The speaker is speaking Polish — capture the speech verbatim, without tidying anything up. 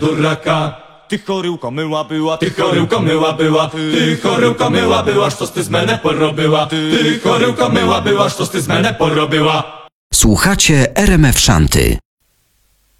duraka. Ty choryłko myła była, Ty choryłko myła była, ty choryłko myła była, sztos ty z menę porobiła. Ty choryłko myła była, sztos ty z menę porobiła. Słuchacie R M F Szanty.